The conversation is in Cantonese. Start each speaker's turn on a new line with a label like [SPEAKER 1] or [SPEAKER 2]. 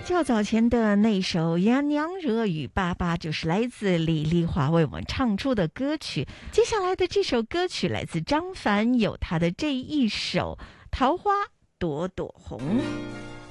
[SPEAKER 1] 较早前的那首《呀娘惹雨巴巴》就是来自李丽华为我们唱出的歌曲。接下来的这首歌曲来自张凡，有他的这一首《桃花朵朵红》。